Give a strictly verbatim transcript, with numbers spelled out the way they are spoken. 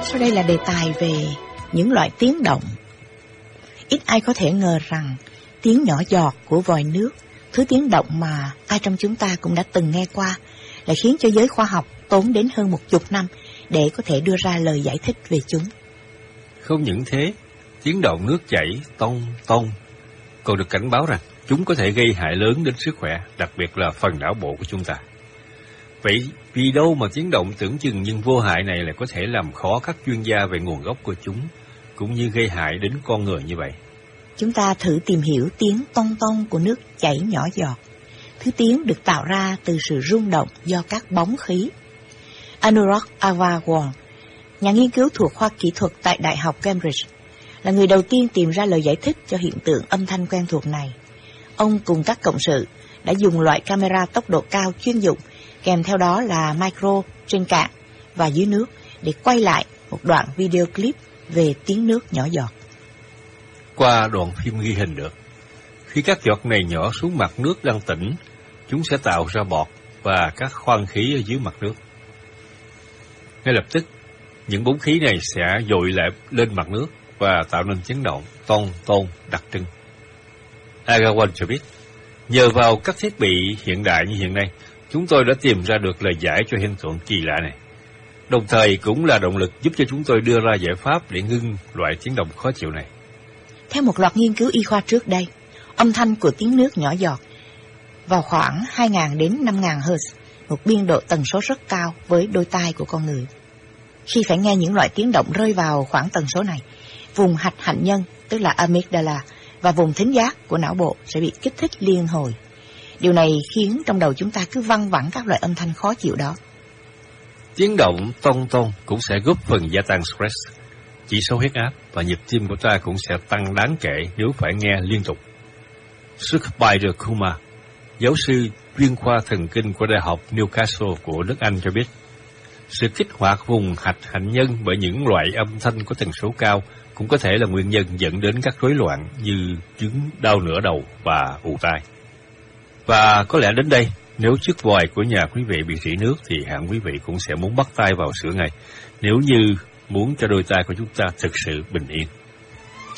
Sau đây là đề tài về những loại tiếng động. Ít ai có thể ngờ rằng tiếng nhỏ giọt của vòi nước, thứ tiếng động mà ai trong chúng ta cũng đã từng nghe qua, lại khiến cho giới khoa học tốn đến hơn một chục năm để có thể đưa ra lời giải thích về chúng. Không những thế, tiếng động nước chảy tông tông còn được cảnh báo rằng chúng có thể gây hại lớn đến sức khỏe, đặc biệt là phần não bộ của chúng ta. Vậy vì đâu mà tiếng động tưởng chừng nhưng vô hại này lại có thể làm khó các chuyên gia về nguồn gốc của chúng, cũng như gây hại đến con người như vậy? Chúng ta thử tìm hiểu tiếng tông tông của nước chảy nhỏ giọt. Thứ tiếng được tạo ra từ sự rung động do các bóng khí. Anurag Agrawal, nhà nghiên cứu thuộc khoa kỹ thuật tại Đại học Cambridge, là người đầu tiên tìm ra lời giải thích cho hiện tượng âm thanh quen thuộc này. Ông cùng các cộng sự đã dùng loại camera tốc độ cao chuyên dụng, kèm theo đó là micro trên cạn và dưới nước để quay lại một đoạn video clip về tiếng nước nhỏ giọt. Qua đoạn phim ghi hình được, khi các giọt này nhỏ xuống mặt nước đang tĩnh, chúng sẽ tạo ra bọt và các khoan khí ở dưới mặt nước. Ngay lập tức, những bóng khí này sẽ dội lại lên mặt nước và tạo nên tiếng động tôn tôn đặc trưng. Agrawal cho biết, nhờ vào các thiết bị hiện đại như hiện nay, chúng tôi đã tìm ra được lời giải cho hiện tượng kỳ lạ này. Đồng thời cũng là động lực giúp cho chúng tôi đưa ra giải pháp để ngưng loại tiếng động khó chịu này. Theo một loạt nghiên cứu y khoa trước đây, âm thanh của tiếng nước nhỏ giọt vào khoảng hai nghìn đến năm nghìn Hz, một biên độ tần số rất cao với đôi tai của con người. Khi phải nghe những loại tiếng động rơi vào khoảng tần số này, vùng hạch hạnh nhân, tức là amygdala, và vùng thính giác của não bộ sẽ bị kích thích liên hồi. Điều này khiến trong đầu chúng ta cứ văng vẳng các loại âm thanh khó chịu đó. Tiếng động tông tông cũng sẽ góp phần gia tăng stress. Chỉ số huyết áp và nhịp tim của ta cũng sẽ tăng đáng kể nếu phải nghe liên tục. Sukhbir Kumar, giáo sư chuyên khoa thần kinh của Đại học Newcastle của nước Anh cho biết, sự kích hoạt vùng hạch hạnh nhân bởi những loại âm thanh có tần số cao cũng có thể là nguyên nhân dẫn đến các rối loạn như chứng đau nửa đầu và ù tai. Và có lẽ đến đây, nếu chiếc vòi của nhà quý vị bị rỉ nước thì hẳn quý vị cũng sẽ muốn bắt tay vào sửa ngay, nếu như muốn cho đôi tai của chúng ta thực sự bình yên.